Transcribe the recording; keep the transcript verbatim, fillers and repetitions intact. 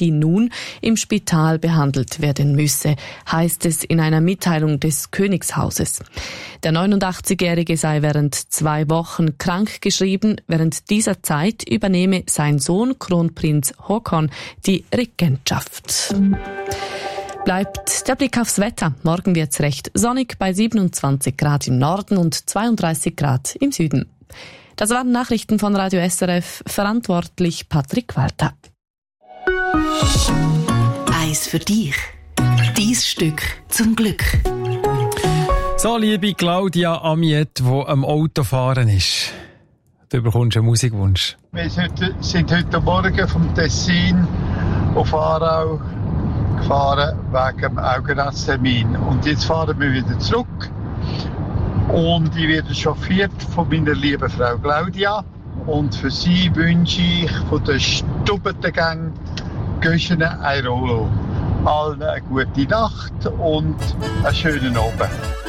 die nun im Spital behandelt werden müsse, heißt es in einer Mitteilung des Königshauses. Der neunundachtzigjährige sei während zwei Wochen krankgeschrieben. Während dieser Zeit übernehme sein Sohn Kronprinz Haakon die Regentschaft. Bleibt der Blick aufs Wetter. Morgen wird's recht sonnig bei siebenundzwanzig Grad im Norden und zweiunddreißig Grad im Süden. Das waren Nachrichten von Radio S R F, verantwortlich Patrick Walter. Eins für dich. Dein Stück zum Glück. So, liebe Claudia Amiet, die am Autofahren ist. Du bekommst einen Musikwunsch. Wir sind heute Morgen vom Tessin auf Aarau gefahren wegen dem Augenarzttermin. Und jetzt fahren wir wieder zurück. Und ich werde chauffiert von meiner lieben Frau Claudia. Und für sie wünsche ich von der Stubbengang Göschene Airolo allen eine gute Nacht und einen schönen Abend.